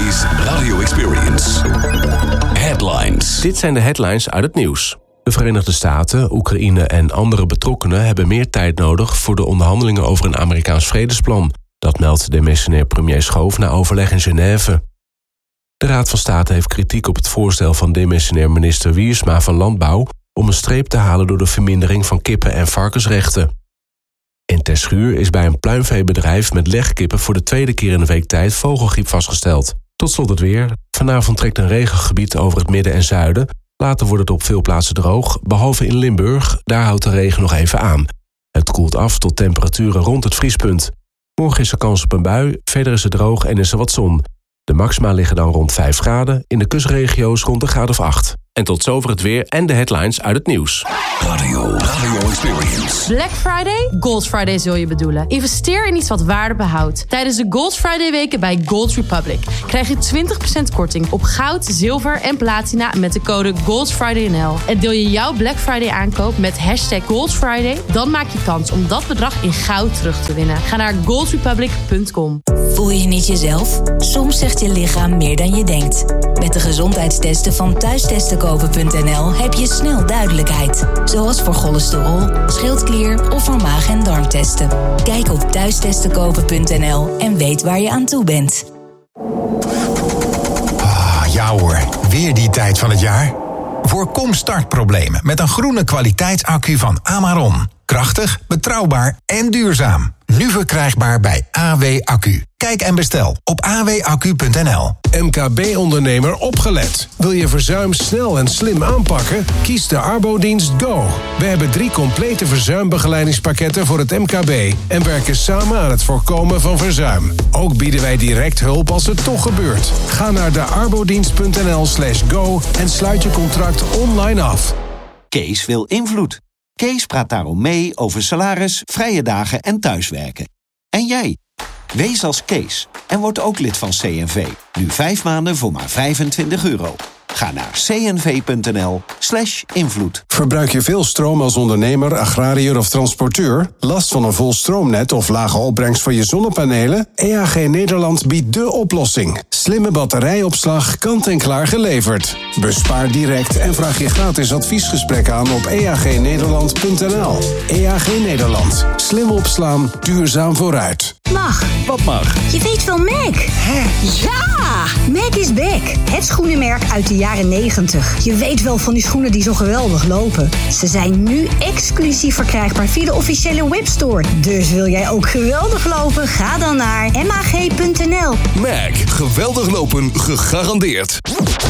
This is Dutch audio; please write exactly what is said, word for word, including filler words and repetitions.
is Radio Experience. Headlines. Dit zijn de headlines uit het nieuws. De Verenigde Staten, Oekraïne en andere betrokkenen hebben meer tijd nodig voor de onderhandelingen over een Amerikaans vredesplan. Dat meldt demissionair premier Schoof na overleg in Genève. De Raad van State heeft kritiek op het voorstel van demissionair minister Wiersma van Landbouw om een streep te halen door de vermindering van kippen- en varkensrechten. In Terschuur is bij een pluimveebedrijf met legkippen voor de tweede keer in een week tijd vogelgriep vastgesteld. Tot slot het weer. Vanavond trekt een regengebied over het midden en zuiden. Later wordt het op veel plaatsen droog, behalve in Limburg. Daar houdt de regen nog even aan. Het koelt af tot temperaturen rond het vriespunt. Morgen is er kans op een bui, verder is het droog en is er wat zon. De maxima liggen dan rond vijf graden, in de kustregio's rond een graad of acht. En tot zover het weer en de headlines uit het nieuws. Radio, Radio Experience. Black Friday? Gold Friday zul je bedoelen. Investeer in iets wat waarde behoudt. Tijdens de Gold Friday weken bij Gold Republic krijg je twintig procent korting op goud, zilver en platina met de code GoldFridayNL. En deel je jouw Black Friday aankoop met hashtag GoldFriday, dan maak je kans om dat bedrag in goud terug te winnen. Ga naar gold republic punt com. Voel je niet jezelf? Soms zegt je lichaam meer dan je denkt. Met de gezondheidstesten van thuistesten kopen punt n l heb je snel duidelijkheid. Zoals voor cholesterol, schildklier of voor maag- en darmtesten. Kijk op thuistesten kopen punt n l en weet waar je aan toe bent. Ah, ja hoor, weer die tijd van het jaar. Voorkom startproblemen met een groene kwaliteitsaccu van Amaron. Krachtig, betrouwbaar en duurzaam. Nu verkrijgbaar bij A W Accu. Kijk en bestel op a w accu punt n l. M K B-ondernemer opgelet. Wil je verzuim snel en slim aanpakken? Kies de Arbodienst Go. We hebben drie complete verzuimbegeleidingspakketten voor het M K B en werken samen aan het voorkomen van verzuim. Ook bieden wij direct hulp als het toch gebeurt. Ga naar de arbodienst punt n l slash go en sluit je contract online af. Kees wil invloed. Kees praat daarom mee over salaris, vrije dagen en thuiswerken. En jij? Wees als Kees en word ook lid van C N V. Nu vijf maanden voor maar vijfentwintig euro. Ga naar cnv punt n l slash invloed. Verbruik je veel stroom als ondernemer, agrariër of transporteur? Last van een vol stroomnet of lage opbrengst voor je zonnepanelen? E A G Nederland biedt de oplossing. Slimme batterijopslag, kant-en-klaar geleverd. Bespaar direct en vraag je gratis adviesgesprek aan op e a g nederland punt n l. E A G Nederland. Slim opslaan, duurzaam vooruit. Mag. Wat mag? Je weet wel Mac. Hè? Ja! Mac is back. Het schoenenmerk uit de jaren negentig. Je weet wel van die schoenen die zo geweldig lopen. Ze zijn nu exclusief verkrijgbaar via de officiële webstore. Dus wil jij ook geweldig lopen? Ga dan naar m a g punt n l. Mac, geweldig lopen gegarandeerd.